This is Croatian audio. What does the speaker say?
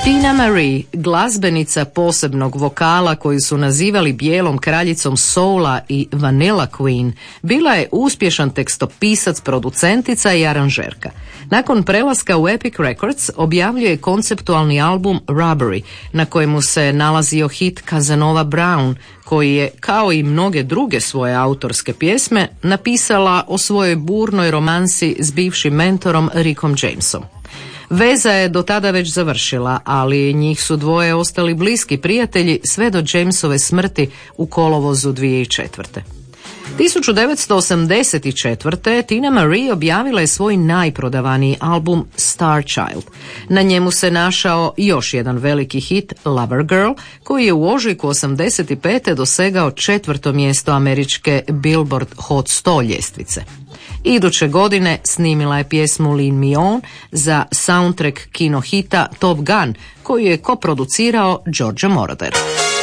Tina Marie, glazbenica posebnog vokala koju su nazivali bijelom kraljicom soula i Vanilla Queen, bila je uspješan tekstopisac, producentica i aranžerka. Nakon prelaska u Epic Records objavljuje konceptualni album Robbery, na kojemu se nalazio hit Casanova Brown, koji je, kao i mnoge druge svoje autorske pjesme, napisala o svojoj burnoj romansi s bivšim mentorom Rickom Jamesom. Veza je do tada već završila, ali njih su dvoje ostali bliski prijatelji sve do Jamesove smrti u kolovozu 2004. 1984. Tina Marie objavila je svoj najprodavaniji album Star Child. Na njemu se našao još jedan veliki hit, Lover Girl, koji je u ožujku 85. dosegao 4. mjesto američke Billboard Hot 100 ljestvice. Iduće godine snimila je pjesmu Lead Me On za soundtrack kinohita Top Gun, koju je koproducirao Giorgio Moroder.